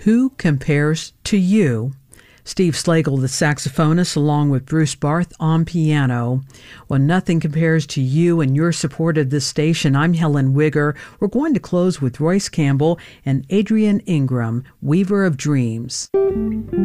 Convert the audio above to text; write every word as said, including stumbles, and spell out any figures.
Who Compares to You? Steve Slagle, the saxophonist, along with Bruce Barth on piano. Well, nothing compares to you and your support of this station. I'm Helen Wigger. We're going to close with Royce Campbell and Adrian Ingram, Weaver of Dreams.